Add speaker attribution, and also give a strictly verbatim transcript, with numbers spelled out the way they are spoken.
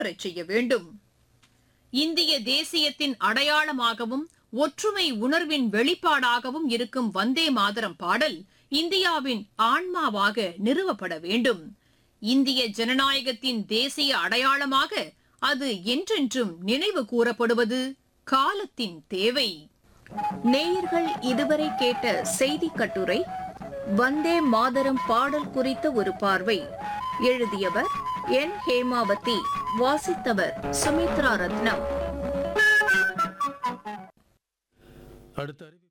Speaker 1: பெறச் செய்ய வேண்டும். இந்திய தேசியத்தின் அடையாளமாகவும் ஒற்றுமை உணர்வின் வெளிப்பாடாகவும் இருக்கும் வந்தே மாதரம் பாடல் இந்தியாவின் ஆன்மாவாக நிறுவப்பட வேண்டும். இந்திய ஜனநாயகத்தின் தேசிய அடையாளமாக அது என்றென்றும் நினைவு கூறப்படுவது காலத்தின் தேவை.
Speaker 2: நேயர்கள் இதுவரை கேட்ட செய்தி கட்டுரை வந்தே மாதரம் பாடல் குறித்த ஒரு பார்வை. எழுதியவர் என் ஹேமாவதி. வாசித்தவர் சுமித்ரா ரத்னம்.
Speaker 3: அடுத்த